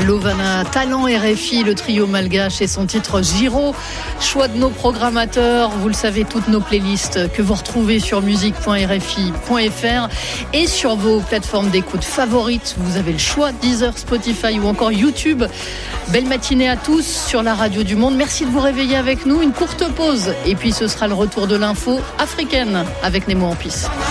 Lovana, talent RFI, le trio malgache et son titre Giro. Choix de nos programmateurs, vous le savez, toutes nos playlists que vous retrouvez sur musique.rfi.fr et sur vos plateformes d'écoute favorites. Vous avez le choix, Deezer, Spotify ou encore YouTube. Belle matinée à tous sur la radio du monde. Merci de vous réveiller avec nous. Une courte pause et puis ce sera le retour de l'info africaine avec Nemo Ampis.